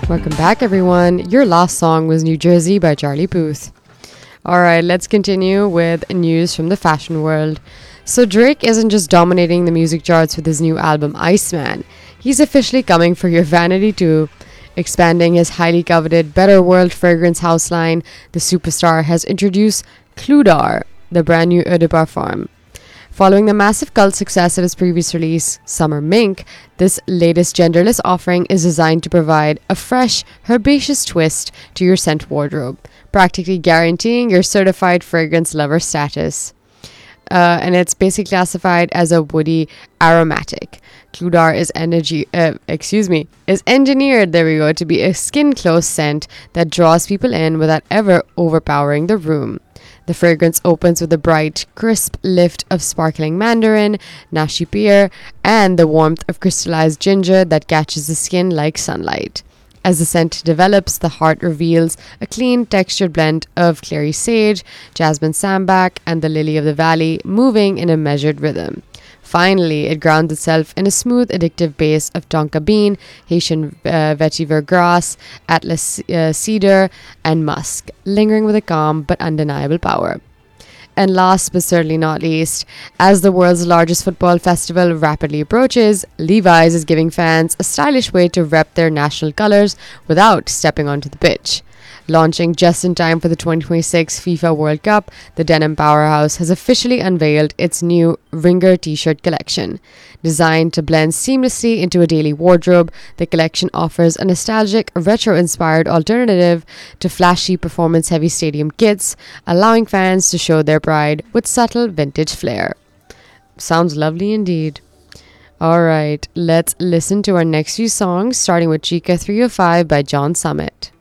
Welcome back, everyone. Your last song was New Jersey by Charlie Puth. Alright, let's continue with news from the fashion world. So Drake isn't just dominating the music charts with his new album Iceman. He's officially coming for your vanity too. Expanding his highly coveted Better World fragrance house line, the superstar has introduced Cloudar, the brand new eau de parfum. Following the massive cult success of his previous release, Summer Mink, this latest genderless offering is designed to provide a fresh, herbaceous twist to your scent wardrobe, practically guaranteeing your certified fragrance lover status. And it's basically classified as a woody aromatic. Cloudar is engineered, to be a skin-close scent that draws people in without ever overpowering the room. The fragrance opens with a bright, crisp lift of sparkling mandarin, nashi pear, and the warmth of crystallized ginger that catches the skin like sunlight. As the scent develops, the heart reveals a clean, textured blend of clary sage, jasmine sambac, and the lily of the valley, moving in a measured rhythm. Finally, it grounds itself in a smooth, addictive base of tonka bean, Haitian vetiver grass, Atlas cedar, and musk, lingering with a calm but undeniable power. And last but certainly not least, as the world's largest football festival rapidly approaches, Levi's is giving fans a stylish way to rep their national colors without stepping onto the pitch. Launching just in time for the 2026 FIFA World Cup, the denim powerhouse has officially unveiled its new Ringer t-shirt collection. Designed to blend seamlessly into a daily wardrobe, the collection offers a nostalgic, retro-inspired alternative to flashy, performance-heavy stadium kits, allowing fans to show their pride with subtle vintage flair. Sounds lovely indeed. Alright, let's listen to our next few songs, starting with Chica 305 by John Summit.